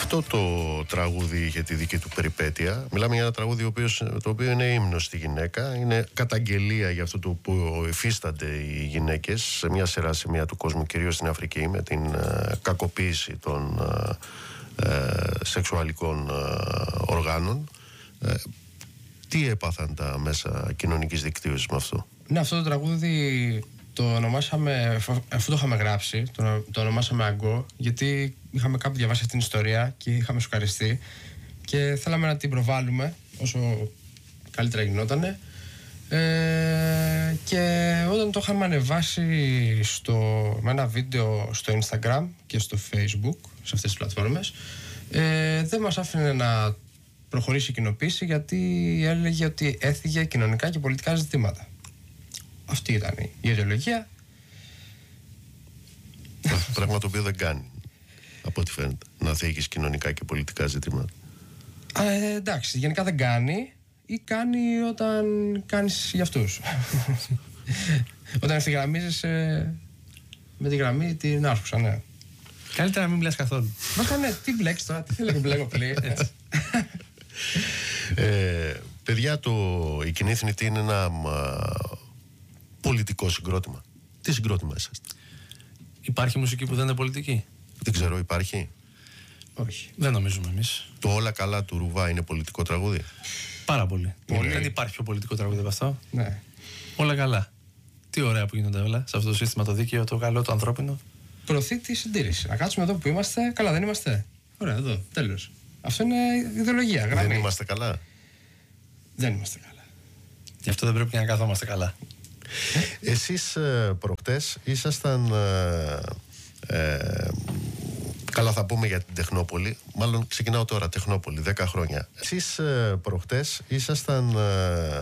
Αυτό το τραγούδι είχε τη δική του περιπέτεια. Μιλάμε για ένα τραγούδι το οποίο είναι ύμνος στη γυναίκα. Είναι καταγγελία για αυτό το που υφίστανται οι γυναίκες σε μια σειρά σημεία του κόσμου, κυρίως στην Αφρική, με την κακοποίηση των σεξουαλικών οργάνων. Τι έπαθαν τα μέσα κοινωνικής δικτύωσης με αυτό? Ναι, αυτό το τραγούδι το ονομάσαμε, αφού το είχαμε γράψει, το ονομάσαμε Αγκό, γιατί είχαμε κάπου διαβάσει αυτή την ιστορία και είχαμε σοκαριστεί και θέλαμε να την προβάλλουμε όσο καλύτερα γινότανε. Και όταν το είχαμε ανεβάσει με ένα βίντεο στο Instagram και στο Facebook, σε αυτές τις πλατφόρμες, δεν μας άφηνε να προχωρήσει η κοινοποίηση, γιατί έλεγε ότι έθιγε κοινωνικά και πολιτικά ζητήματα. Αυτή ήταν η ιδεολογία. Πράγμα το οποίο δεν κάνει, από ό,τι φαίνεται, να θίγεις κοινωνικά και πολιτικά ζητήματα. Εντάξει, γενικά δεν κάνει, ή κάνει όταν κάνεις για αυτούς. Όταν ευθυγραμμίζεσαι με τη γραμμή την άρχουσα, ναι. Καλύτερα να μην μιλάς καθόλου. Μα ναι, τι μπλέξεις τώρα, τι θέλω να μπλέκω πλήρη. Παιδιά, η Κοινή Θνητή είναι ένα πολιτικό συγκρότημα. Τι συγκρότημα είσαστε? Υπάρχει μουσική που δεν είναι πολιτική? Δεν ξέρω, υπάρχει? Όχι. Δεν νομίζουμε εμείς. Το Όλα Καλά του Ρουβά είναι πολιτικό τραγούδι? Πάρα πολύ. Δεν υπάρχει πιο πολιτικό τραγούδι από αυτό. Ναι. Όλα καλά. Τι ωραία που γίνονται όλα σε αυτό το σύστημα, το δίκαιο, το καλό, το ανθρώπινο. Προωθεί τη συντήρηση. Να κάτσουμε εδώ που είμαστε. Καλά, δεν είμαστε? Ωραία, εδώ, τέλος. Αυτό είναι ιδεολογία. Γραμμή. Δεν είμαστε καλά. Δεν είμαστε καλά. Γι' αυτό δεν πρέπει και να καθόμαστε καλά. Εσείς προχτές ήσασταν... καλά, θα πούμε για την Τεχνόπολη. Μάλλον ξεκινάω τώρα, Τεχνόπολη, 10 χρόνια. Εσείς προχτές ήσασταν